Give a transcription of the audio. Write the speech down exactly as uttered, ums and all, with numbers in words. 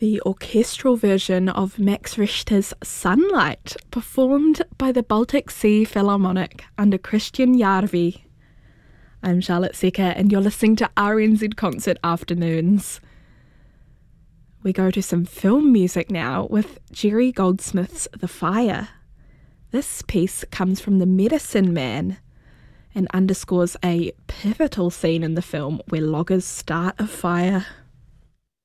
The orchestral version of Max Richter's Sunlight, performed by the Baltic Sea Philharmonic under Christian Järvi. I'm Charlotte Secker, and you're listening to R N Z Concert Afternoons. We go to some film music now with Jerry Goldsmith's The Fire. This piece comes from The Medicine Man and underscores a pivotal scene in the film where loggers start a fire.